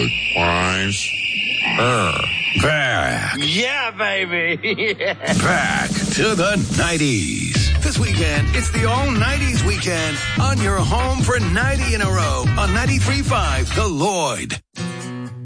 wise. Back. Yeah, baby. Yeah. Back to the 90s. This weekend, it's the all 90s weekend on your home for 90 in a row on 93.5 The Lloyd.